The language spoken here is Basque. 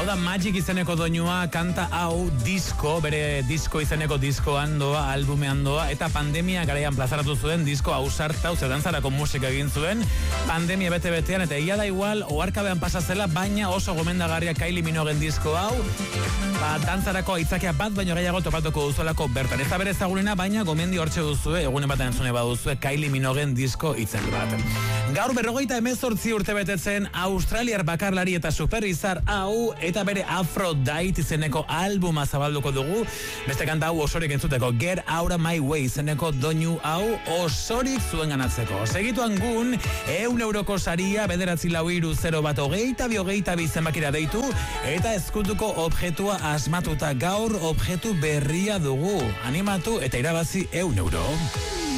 Hau da Magic izeneko doinua, kanta hau disko, bere disko izeneko diskoan doa, albumean doa, eta pandemia garaian plazaratu zuen disko ausartau, zedantzarako musika egin zuen, pandemia bete-betean, eta ia da igual, oarkabean pasazela, baina oso gomendagarria Kylie Minogueen disko hau, dantzarako aitzakia bat baino gehiago topatuko duzuelako bertan. Ez da bere ezagunena, baina gomendi hortxe duzue, egunen bat entzune baduzue, Kylie Minogueen disko itzen bat. Gaur 58 urte betetzen Australiar bakarlari eta superizar hau, eta bere Aphrodite izeneko albuma zabalduko dugu, beste kanta hau osorik entzuteko, Get Out of My Way izeneko doinu hau osorik zuen ganatzeko. Segituan gun, €1 saria, 942012822 zenbakira deitu, eta ezkutuko objetua asmatuta, gaur objektu berria dugu. Animatu eta irabazi €1.